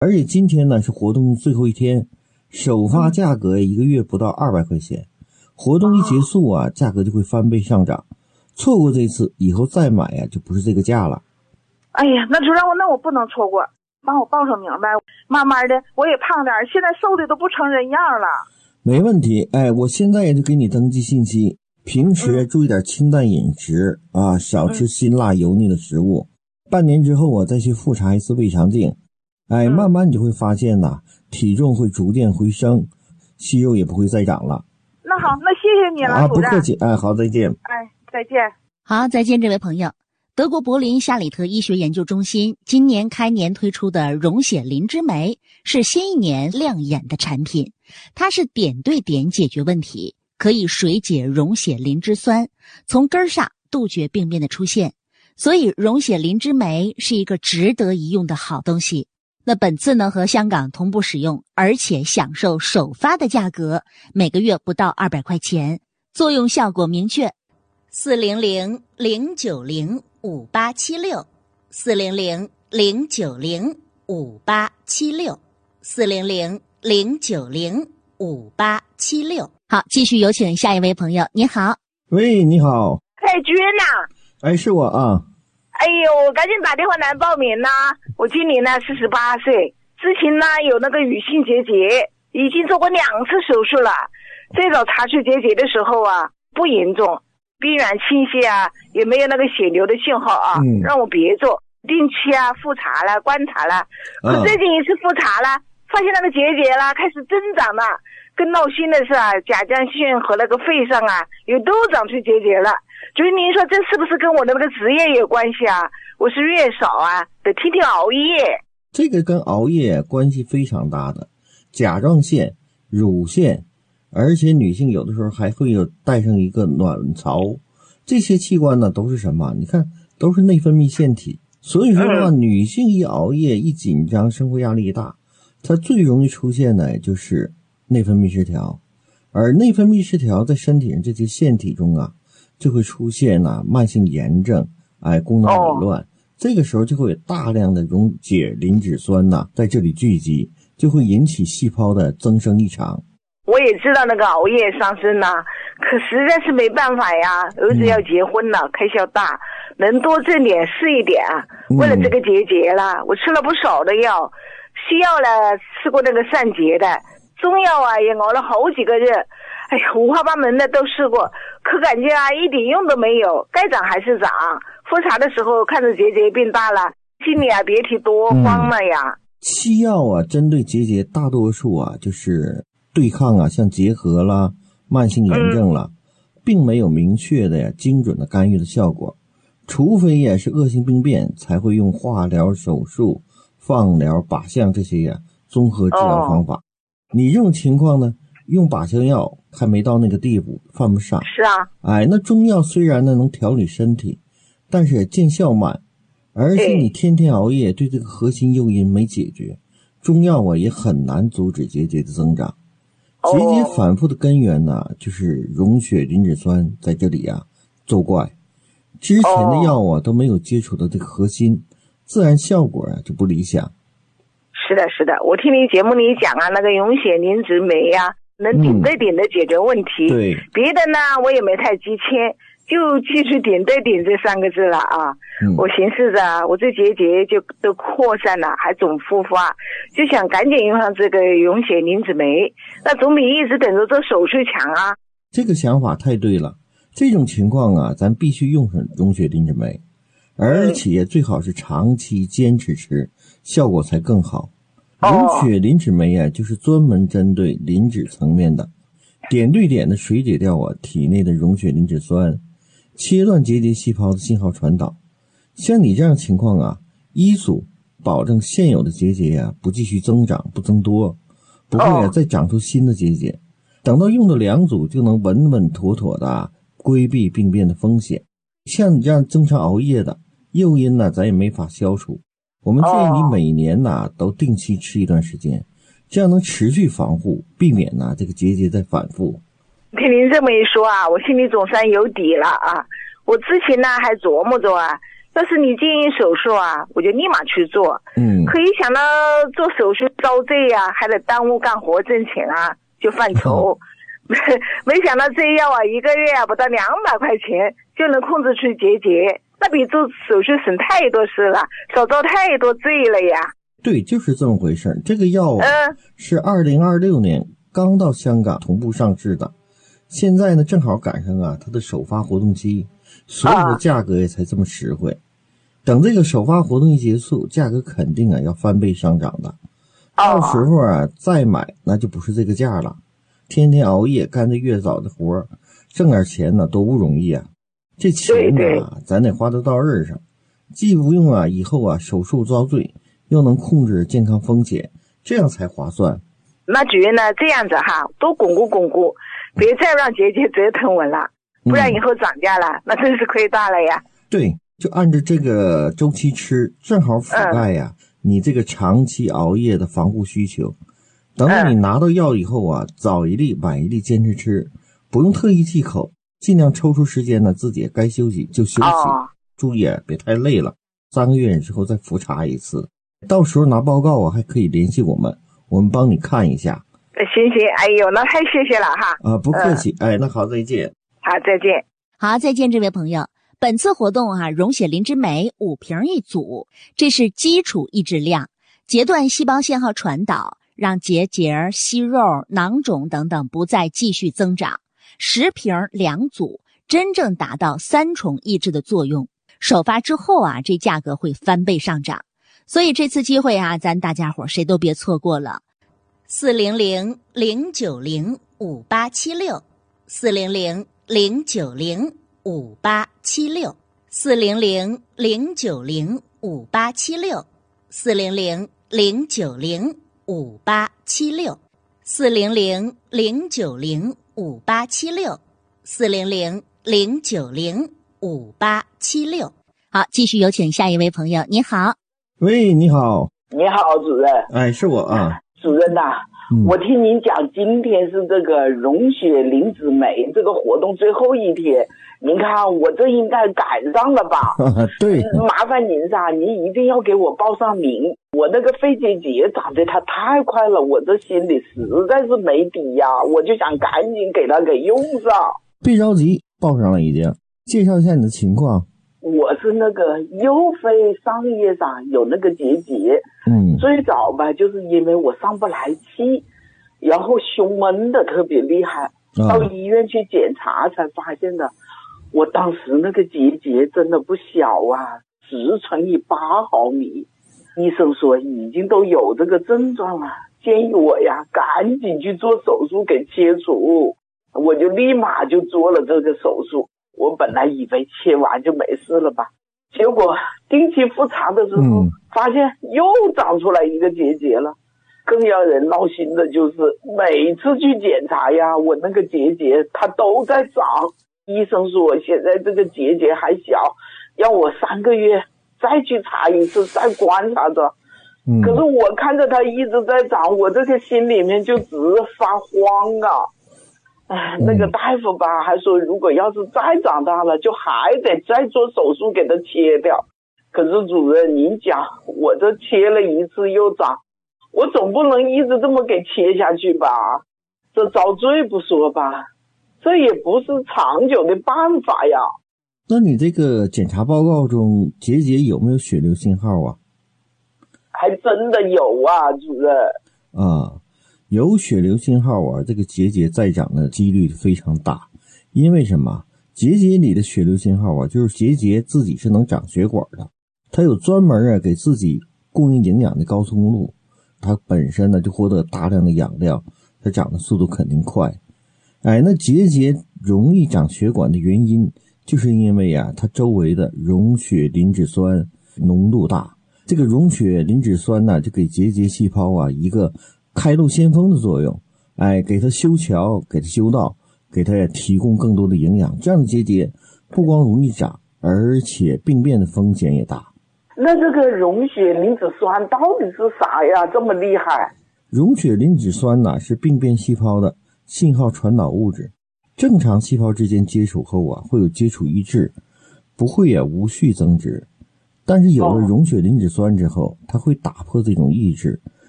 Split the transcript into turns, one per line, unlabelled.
而且今天呢是活动最后一天，首发价格一个月不到200块钱，活动一结束啊，价格就会翻倍上涨。错过这次以后再买啊，就不是这个价了。
哎呀，那主任，我不能错过，帮我报上名呗。慢慢的我也胖点，现在瘦的都不成人样了。
没问题，我现在也就给你登记信息，平时注意点清淡饮食啊，少吃辛辣油腻的食物。半年之后再去复查一次胃肠镜，慢慢你就会发现呐，体重会逐渐回升，息肉也不会再长了。
那好，那谢谢你了，
不客气，好，再见。
再见。
好，再见，这位朋友。德国柏林夏里特医学研究中心今年开年推出的溶血磷脂酶是新一年亮眼的产品，它是点对点解决问题，可以水解溶血磷脂酸，从根上杜绝病变的出现。所以溶血磷脂酶是一个值得一用的好东西。那本次呢和香港同步使用，而且享受首发的价格，每个月不到200块钱，作用效果明确。400-090-5876 400-090-5876 400-090-5876。好，继续有请下一位朋友。你好。
喂，你好。
主任呐。
是我啊。
哎呦，我赶紧打电话来报名呐！我今年呢48岁，之前呢有那个乳腺结节，已经做过2次手术了。最早查出结节的时候啊，不严重，边缘倾斜啊，也没有那个血流的信号啊，让我别做，定期啊复查了，观察了。可最近一次复查了，发现那个结节啦开始增长了。更闹心的是啊，甲状腺和那个肺上啊，也都长出结节了。就是您说这是不是跟我的那个职业有关系啊？我是月少啊，得天天熬夜。
这个跟熬夜关系非常大的，甲状腺、乳腺，而且女性有的时候还会有带上一个卵巢，这些器官呢都是什么？你看都是内分泌腺体。所以说的话，女性一熬夜一紧张，生活压力一大，它最容易出现的就是内分泌失调。而内分泌失调在身体上这些腺体中啊，就会出现慢性炎症，功能紊乱。这个时候就会有大量的溶解磷脂酸在这里聚集，就会引起细胞的增生异常。
我也知道那个熬夜伤身可实在是没办法呀，儿子要结婚了，开销大，能多挣点是一点啊。为了这个结节啦，我吃了不少的药，西药呢吃过那个散结的，中药啊也熬了好几个月。哎呀，五花八门的都试过，可感觉一点用都没有，该长还是长。复查的时候看着结节变大了，心里别提多慌了呀。
西药针对结节大多数就是对抗像结核啦、慢性炎症啦，并没有明确的精准的干预的效果，除非也是恶性病变才会用化疗、手术、放疗、靶向这些综合治疗方法。你这种情况呢，用靶向药还没到那个地步，犯不上。
是啊。
那中药虽然呢能调理身体，但是也见效慢，而且你天天熬夜对这个核心诱因没解决，中药也很难阻止结节的增长。结节反复的根源呢，就是溶血磷脂酸在这里作怪。之前的药都没有接触到这个核心，自然效果就不理想。
是的，是的，我听你节目里讲那个溶血磷脂酶能点对点的解决问题。
对，
别的呢我也没太记清，就记住点对点这3个字了我寻思着我这结节就都扩散了，还总复发，就想赶紧用上这个溶血磷脂酶，那总比一直等着做手术强啊。
这个想法太对了，这种情况咱必须用上溶血磷脂酶，而且最好是长期坚持吃，效果才更好。溶血磷脂酶就是专门针对磷脂层面的，点对点的水解掉体内的溶血磷脂酸，切断结节细胞的信号传导。像你这样情况一组保证现有的结节不继续增长不增多，不会再长出新的结节，等到用的2组就能稳稳妥妥的规避病变的风险。像你这样经常熬夜的诱因咱也没法消除，我们建议你每年都定期吃一段时间，这样能持续防护，避免这个结节再反复。
听您这么一说我心里总算有底了我之前呢还琢磨着要是你建议手术啊，我就立马去做。可以想到做手术遭罪啊，还得耽误干活挣钱啊，就犯愁。没想到这药啊，一个月啊不到200块钱就能控制出结节，那比做手术省太多事了，少遭太多罪了呀。
对，就是这么回事。这个药啊，是2026年刚到香港同步上市的，现在呢正好赶上啊它的首发活动期，所以说价格也才这么实惠。等这个首发活动一结束，价格肯定啊要翻倍上涨的。到时候啊再买那就不是这个价了。天天熬夜干着月嫂的活，挣点钱呢多不容易啊。这钱呢咱得花得到刃上，既不用啊以后啊手术遭罪，又能控制健康风险，这样才划算。
那主任呢这样子哈，多巩固巩固，别再让结节折腾我了，不然以后涨价了，那真是亏大了呀。
对，就按照这个周期吃，正好覆盖呀你这个长期熬夜的防护需求。等到你拿到药以后啊，早一粒晚一粒坚持吃，不用特意忌口，尽量抽出时间呢，自己该休息就休息。注意别太累了，3个月之后再复查一次。到时候拿报告啊，还可以联系我们帮你看一下。
行，哎呦，那太谢谢了哈。
不客气。那好，再见。
好，再见。
好，再见，这位朋友。本次活动溶血灵芝酶5瓶一组，这是基础抑制量，截断细胞信号传导，让结节、息肉、囊肿等等不再继续增长。10瓶2组，真正达到3重抑制的作用。首发之后这价格会翻倍上涨，所以这次机会咱大家伙谁都别错过了。400-090-5876 400-090-5876 400-090-5876 400-090-5876 400-090-5876 400-090-5876。好，继续有请下一位朋友。你好。
喂，你好。
你好，主任。
是我啊。
主任呐，我听您讲今天是这个溶血灵芝酶这个活动最后一天，您看我这应该赶上了吧？
对。
麻烦您您一定要给我报上名。我那个肺结节长得它太快了，我这心里实在是没底呀，我就想赶紧给它给用上。
别着急，报上了已经。介绍一下你的情况。
我是那个右肺上叶上有那个结节，最早吧就是因为我上不来气，然后胸闷的特别厉害，到医院去检查才发现的。我当时那个结节真的不小啊，10乘以8毫米，医生说已经都有这个症状了，建议我呀赶紧去做手术给切除，我就立马就做了这个手术。我本来以为切完就没事了吧，结果定期复查的时候发现又长出来一个结节了。更让人闹心的就是每次去检查呀，我那个结节它都在长，医生说现在这个结节还小，让我3个月再去查一次，再观察着。可是我看着它一直在长，我这个心里面就直发慌啊。那个大夫吧还说如果要是再长大了就还得再做手术给它切掉。可是主任您讲我这切了一次又长，我总不能一直这么给切下去吧，这遭罪不说吧，这也不是长久的办法呀。
那你这个检查报告中结节有没有血流信号啊？
还真的有啊，主任。
有血流信号这个结节再长的几率非常大。因为什么？结节里的血流信号就是结节自己是能长血管的，它有专门给自己供应营养的高速公路，它本身呢就获得大量的养料，它长的速度肯定快。那结节容易长血管的原因就是因为它周围的溶血磷脂酸浓度大。这个溶血磷脂酸呢就给结节细胞一个开路先锋的作用，给它修桥，给它修道，给它提供更多的营养。这样的结节不光容易长，而且病变的风险也大。
那这个溶血磷脂酸到底是啥呀？这么厉害？
溶血磷脂酸呢是病变细胞的信号传导物质，正常细胞之间接触后会有接触抑制，不会无序增殖。 但是有了溶血磷脂酸之后，它会打破这种抑制，